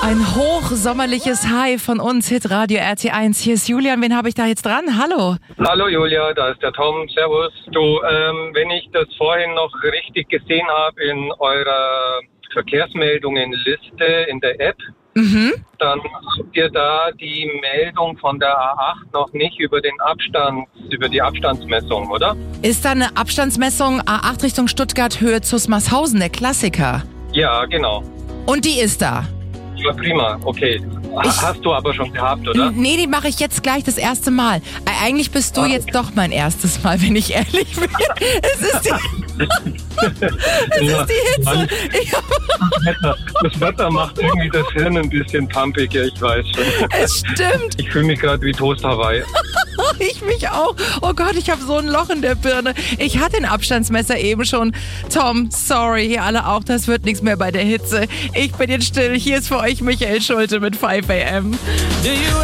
Ein hochsommerliches Hi von uns, Hitradio RT1. Hier ist Julian, wen habe ich da jetzt dran? Hallo. Hallo Julia, da ist der Tom, servus. Du, wenn ich das vorhin noch richtig gesehen habe in eurer Verkehrsmeldungenliste in der App, dann habt ihr da die Meldung von der A8 noch nicht über die Abstandsmessung, oder? Ist da eine Abstandsmessung A8 Richtung Stuttgart, Höhe Zusmarshausen, der Klassiker? Ja, genau. Und die ist da? Ja, prima, okay. Hast du aber schon gehabt, oder? Nee, die mache ich jetzt gleich das erste Mal. Eigentlich bist du jetzt doch mein erstes Mal, wenn ich ehrlich bin. Es ist die Hitze. Das Wetter macht irgendwie das Hirn ein bisschen pumpiger, ich weiß schon. Es stimmt. Ich fühle mich gerade wie Toast Hawaii. Ich mich auch. Oh Gott, ich habe so ein Loch in der Birne. Ich hatte den Abstandsmesser eben schon. Tom, sorry, ihr alle auch, das wird nichts mehr bei der Hitze. Ich bin jetzt still. Hier ist für euch Michael Schulte mit 5 AM.